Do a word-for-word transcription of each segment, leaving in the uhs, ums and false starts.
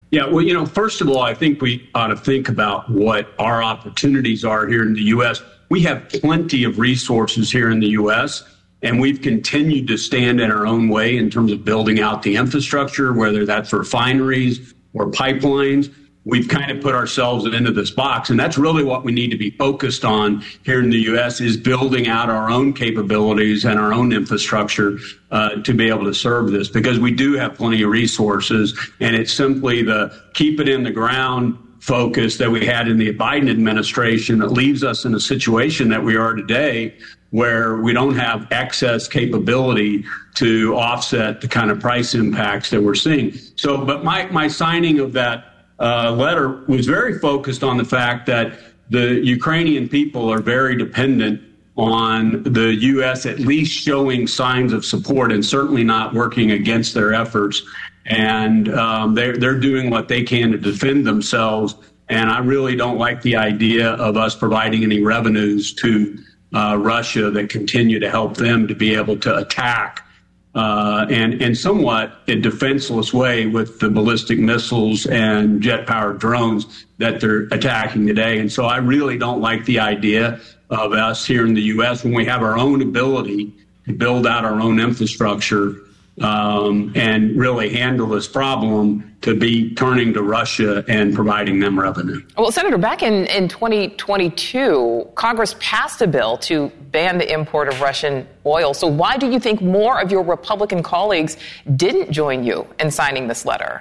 Yeah, well, you know, first of all, I think we ought to think about what our opportunities are here in the U S. We have plenty of resources here in the U S, and we've continued to stand in our own way in terms of building out the infrastructure, whether that's refineries or pipelines. We've kind of put ourselves into this box, and that's really what we need to be focused on here in the U S is building out our own capabilities and our own infrastructure uh, to be able to serve this, because we do have plenty of resources, and it's simply the keep it in the ground focus that we had in the Biden administration that leaves us in a situation that we are today, where we don't have excess capability to offset the kind of price impacts that we're seeing. So, but my, my signing of that uh, letter was very focused on the fact that the Ukrainian people are very dependent on the U S at least showing signs of support and certainly not working against their efforts. And um, they're, they're doing what they can to defend themselves. And I really don't like the idea of us providing any revenues to uh, Russia that continue to help them to be able to attack uh, and, and somewhat in defenseless way with the ballistic missiles and jet-powered drones that they're attacking today. And so I really don't like the idea of us here in the U S, when we have our own ability to build out our own infrastructure um, and really handle this problem, to be turning to Russia and providing them revenue. Well, Senator, back in, in twenty twenty-two, Congress passed a bill to ban the import of Russian oil. So why do you think more of your Republican colleagues didn't join you in signing this letter?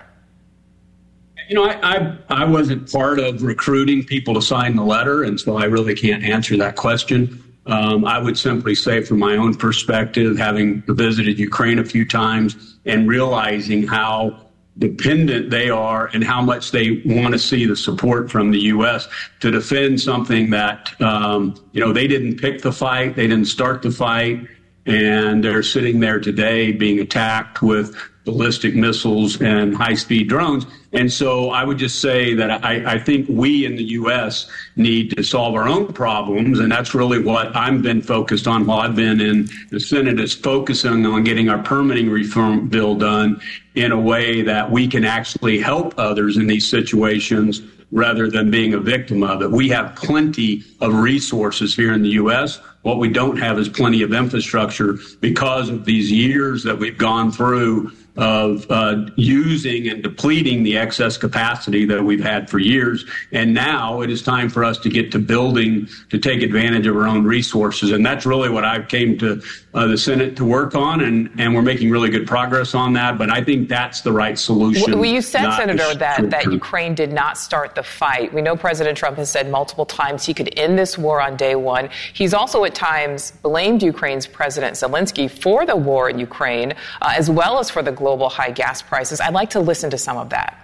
You know, I, I, I wasn't part of recruiting people to sign the letter, and so I really can't answer that question. Um, I would simply say, from my own perspective, having visited Ukraine a few times and realizing how dependent they are and how much they want to see the support from the U S to defend something that, um, you know, they didn't pick the fight, they didn't start the fight, and they're sitting there today being attacked with ballistic missiles and high-speed drones. And so I would just say that I, I think we in the U S need to solve our own problems, and that's really what I've been focused on while I've been in the Senate, is focusing on getting our permitting reform bill done in a way that we can actually help others in these situations rather than being a victim of it. We have plenty of resources here in the U S. What we don't have is plenty of infrastructure because of these years that we've gone through of uh, using and depleting the excess capacity that we've had for years. And now it is time for us to get to building to take advantage of our own resources. And that's really what I came to uh, the Senate to work on. And, and we're making really good progress on that. But I think that's the right solution. Well, you said, Senator, that, that Ukraine did not start the fight. We know President Trump has said multiple times he could end this war on day one. He's also at times blamed Ukraine's President Zelensky for the war in Ukraine, uh, as well as for the global high gas prices. I'd like to listen to some of that.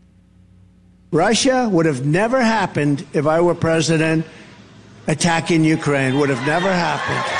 Russia would have never happened if I were president. Attacking Ukraine would have never happened.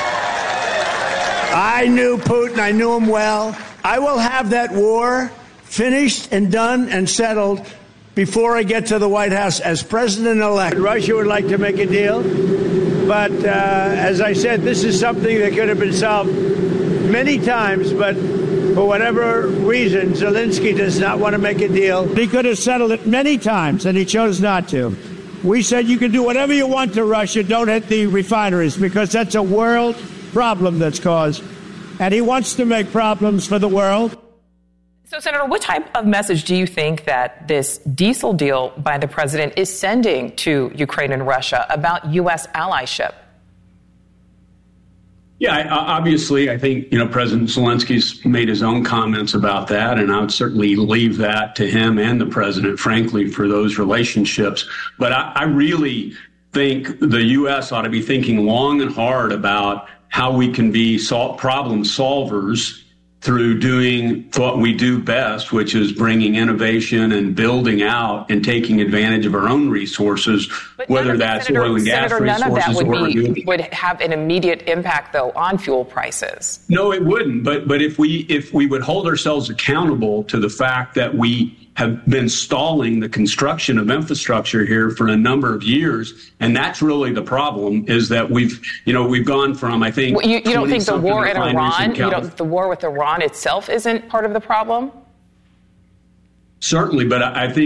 I knew Putin. I knew him well. I will have that war finished and done and settled before I get to the White House as president-elect. Russia would like to make a deal, but uh, as I said, this is something that could have been solved many times, but for whatever reason, Zelensky does not want to make a deal. He could have settled it many times, and he chose not to. We said you can do whatever you want to Russia, don't hit the refineries, because that's a world problem that's caused. And he wants to make problems for the world. So, Senator, what type of message do you think that this diesel deal by the president is sending to Ukraine and Russia about U S allyship? Yeah, I, obviously, I think, you know, President Zelensky's made his own comments about that, and I would certainly leave that to him and the president, frankly, for those relationships. But I, I really think the U S ought to be thinking long and hard about how we can be sol- problem solvers through doing what we do best, which is bringing innovation and building out and taking advantage of our own resources, but whether that's Senator, oil and gas Senator, resources none of that would or be, renewable. would have an immediate impact, though, on fuel prices. No, it wouldn't. But but if we if we would hold ourselves accountable to the fact that we have been stalling the construction of infrastructure here for a number of years, and that's really the problem, is that we've, you know, we've gone from, I think, well, you, you don't think the war in Iran, in you don't, the war with Iran itself isn't part of the problem? Certainly, but I, I think